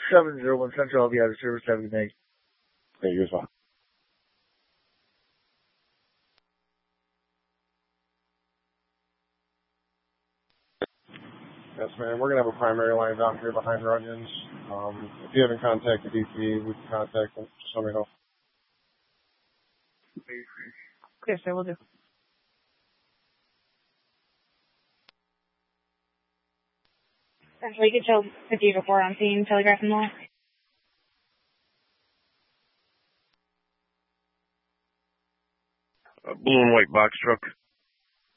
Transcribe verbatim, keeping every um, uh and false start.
seven zero one Central, I'll be out of service. Have a good night. Okay, you as well. Yes, ma'am. We're going to have a primary line down here behind Runyon's. Um, if you haven't contacted D P, we can contact them. Just let me know. Yes, I will do. Central, you could show fifty before on scene, Telegraph and Law. A blue and white box truck.